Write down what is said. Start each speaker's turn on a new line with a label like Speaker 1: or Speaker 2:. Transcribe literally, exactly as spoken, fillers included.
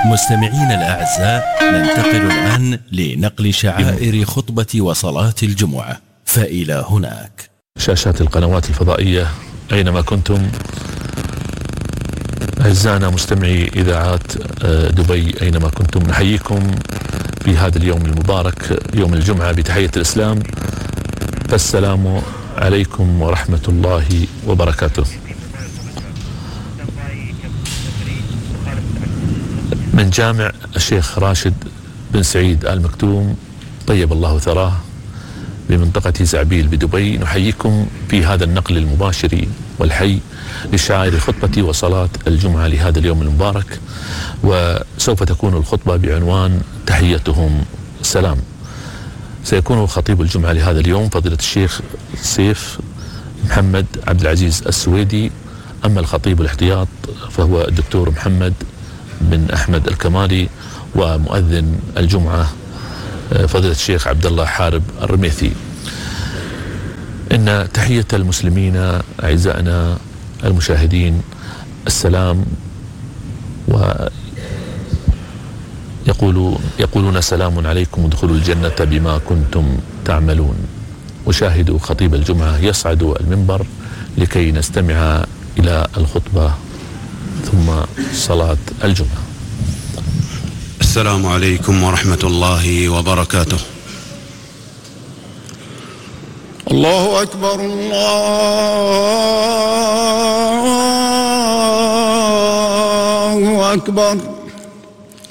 Speaker 1: مستمعين الأعزاء، ننتقل الآن لنقل شعائر خطبة وصلاة الجمعة، فإلى هناك.
Speaker 2: شاشات القنوات الفضائية أينما كنتم، أعزائنا مستمعي إذاعات دبي أينما كنتم، نحييكم في هذا اليوم المبارك يوم الجمعة بتحية الإسلام، السلام عليكم ورحمة الله وبركاته. من جامع الشيخ راشد بن سعيد آل مكتوم طيب الله ثراه بمنطقة زعبيل بدبي، نحييكم في هذا النقل المباشر والحي لشعائر خطبة وصلاة الجمعة لهذا اليوم المبارك، وسوف تكون الخطبة بعنوان تحيتهم سلام. سيكون خطيب الجمعة لهذا اليوم فضيلة الشيخ سيف محمد عبد العزيز السويدي، أما الخطيب الاحتياط فهو الدكتور محمد بن أحمد الكمالي، ومؤذن الجمعة فضيلة الشيخ عبد الله حارب الرميثي. إن تحية المسلمين أعزائنا المشاهدين السلام، ويقول يقولون سلام عليكم ودخلوا الجنة بما كنتم تعملون. أشاهد خطيب الجمعة يصعد المنبر لكي نستمع إلى الخطبة ثم صلاة الجمعة.
Speaker 3: السلام عليكم ورحمة الله وبركاته. الله أكبر الله أكبر.